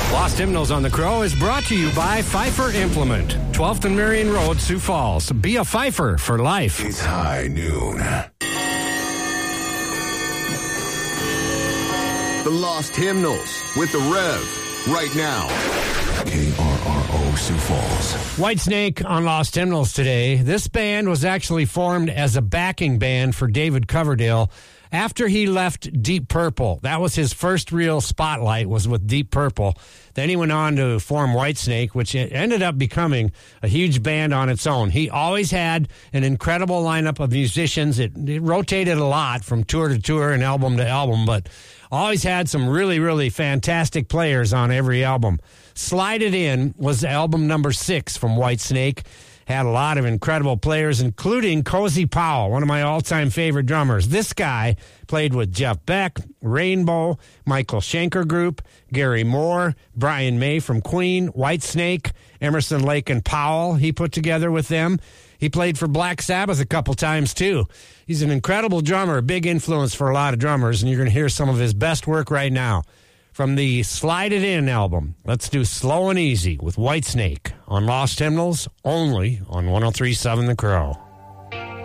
Lost Hymnals on the Crow is brought to you by Pfeiffer Implement, 12th and Marion Road, Sioux Falls. Be a Pfeiffer for life. It's high noon. The Lost Hymnals with the Rev right now. KRRO Sioux Falls. Whitesnake on Lost Hymnals today. This band was actually formed as a backing band for David Coverdale after he left Deep Purple. That was his first real spotlight, was with Deep Purple. Then he went on to form Whitesnake, which ended up becoming a huge band on its own. He always had an incredible lineup of musicians. It rotated a lot from tour to tour and album to album, but always had some really, really fantastic players on every album. Slide It In was album number 6 from Whitesnake. Had a lot of incredible players, including Cozy Powell, one of my all-time favorite drummers. This guy played with Jeff Beck, Rainbow, Michael Schenker Group, Gary Moore, Brian May from Queen, Whitesnake, Emerson, Lake and Powell he put together with them. He played for Black Sabbath a couple times, too. He's an incredible drummer, a big influence for a lot of drummers, and you're going to hear some of his best work right now. From the Slide It In album, let's do Slow and Easy with Whitesnake on Lost Hymnals, only on 103.7 The Crow.